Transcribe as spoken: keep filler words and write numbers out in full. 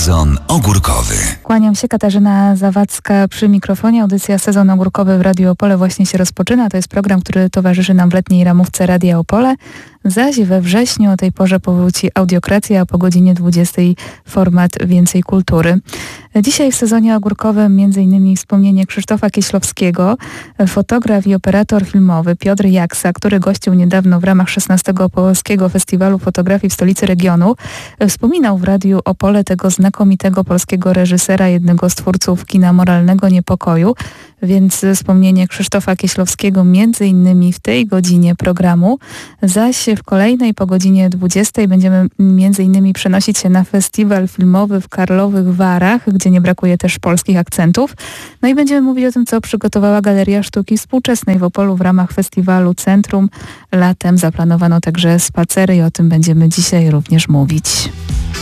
Sezon ogórkowy. Kłaniam się, Katarzyna Zawadzka przy mikrofonie. Audycja Sezon ogórkowy w Radiu Opole właśnie się rozpoczyna. To jest program, który towarzyszy nam w letniej ramówce Radia Opole. Zaś we wrześniu o tej porze powróci Audiokracja, a po godzinie dwudziestej format Więcej Kultury. Dzisiaj w sezonie ogórkowym między innymi wspomnienie Krzysztofa Kieślowskiego, fotograf i operator filmowy Piotr Jaksa, który gościł niedawno w ramach szesnastego Polskiego Festiwalu Fotografii w stolicy regionu. Wspominał w Radiu Opole tego znakomitego polskiego reżysera, jednego z twórców kina moralnego Niepokoju, więc wspomnienie Krzysztofa Kieślowskiego między innymi w tej godzinie programu. Zaś w kolejnej po godzinie dwudziestej będziemy między innymi przenosić się na festiwal filmowy w Karlowych Warach, gdzie nie brakuje też polskich akcentów. No i będziemy mówić o tym, co przygotowała Galeria Sztuki Współczesnej w Opolu w ramach festiwalu Centrum. Latem zaplanowano także spacery i o tym będziemy dzisiaj również mówić.